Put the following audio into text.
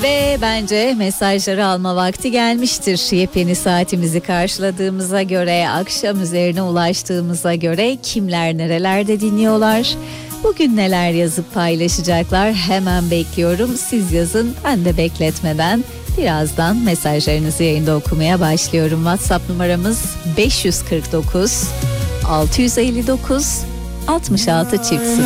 Ve bence mesajları alma vakti gelmiştir. Yepyeni saatimizi karşıladığımıza göre, akşam üzerine ulaştığımıza göre kimler nerelerde dinliyorlar? Bugün neler yazıp paylaşacaklar? Hemen bekliyorum. Siz yazın, ben de bekletmeden birazdan mesajlarınızı yayında okumaya başlıyorum. WhatsApp numaramız 549 659 66 çift 0.